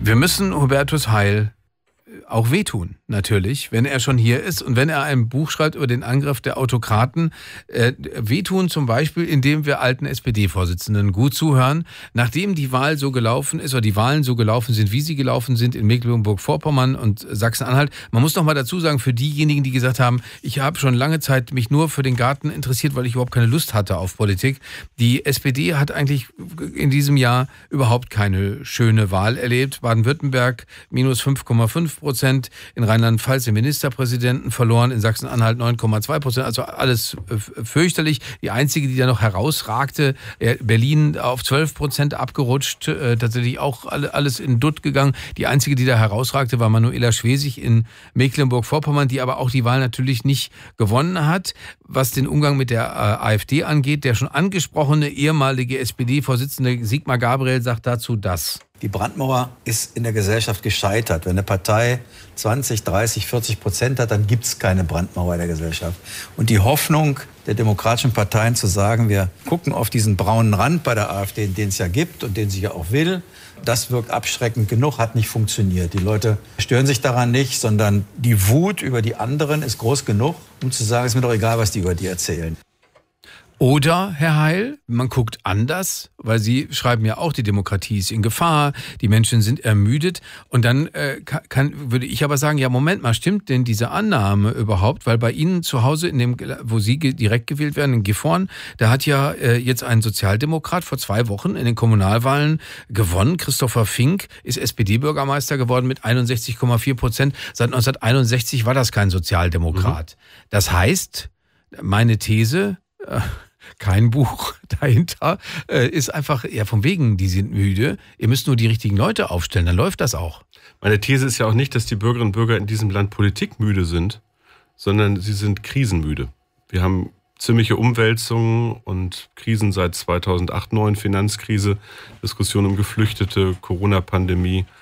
Wir müssen Hubertus Heil auch wehtun, natürlich, wenn er schon hier ist und wenn er ein Buch schreibt über den Angriff der Autokraten. Wehtun zum Beispiel, indem wir alten SPD-Vorsitzenden gut zuhören. Nachdem die Wahl so gelaufen ist oder die Wahlen so gelaufen sind, wie sie gelaufen sind in Mecklenburg-Vorpommern und Sachsen-Anhalt. Man muss noch mal dazu sagen, für diejenigen, die gesagt haben, ich habe schon lange Zeit mich nur für den Garten interessiert, weil ich überhaupt keine Lust hatte auf Politik. Die SPD hat eigentlich in diesem Jahr überhaupt keine schöne Wahl erlebt. Baden-Württemberg minus 5,5%, in Rheinland-Pfalz den Ministerpräsidenten verloren, in Sachsen-Anhalt 9,2%, also alles fürchterlich. Die einzige, die da noch herausragte, Berlin auf 12% abgerutscht, tatsächlich auch alles in Dutt gegangen. Die einzige, die da herausragte, war Manuela Schwesig in Mecklenburg-Vorpommern, die aber auch die Wahl natürlich nicht gewonnen hat. Was den Umgang mit der AfD angeht, der schon angesprochene ehemalige SPD-Vorsitzende Sigmar Gabriel sagt dazu das. Die Brandmauer ist in der Gesellschaft gescheitert. Wenn eine Partei 20, 30, 40% hat, dann gibt es keine Brandmauer in der Gesellschaft. Und die Hoffnung der demokratischen Parteien zu sagen, wir gucken auf diesen braunen Rand bei der AfD, den es ja gibt und den sie ja auch will, das wirkt abschreckend genug, hat nicht funktioniert. Die Leute stören sich daran nicht, sondern die Wut über die anderen ist groß genug, um zu sagen, es ist mir doch egal, was die über die erzählen. Oder, Herr Heil, man guckt anders, weil Sie schreiben ja auch, die Demokratie ist in Gefahr, die Menschen sind ermüdet. Und dann würde ich aber sagen, ja, Moment mal, stimmt denn diese Annahme überhaupt? Weil bei Ihnen zu Hause, wo Sie direkt gewählt werden, in Gifhorn, da hat ja jetzt ein Sozialdemokrat vor 2 Wochen in den Kommunalwahlen gewonnen. Christopher Fink ist SPD-Bürgermeister geworden mit 61,4%. Seit 1961 war das kein Sozialdemokrat. Das heißt, meine These... kein Buch dahinter, ist einfach eher von wegen, die sind müde. Ihr müsst nur die richtigen Leute aufstellen, dann läuft das auch. Meine These ist ja auch nicht, dass die Bürgerinnen und Bürger in diesem Land politikmüde sind, sondern sie sind krisenmüde. Wir haben ziemliche Umwälzungen und Krisen seit 2008, 2009, Finanzkrise, Diskussion um Geflüchtete, Corona-Pandemie.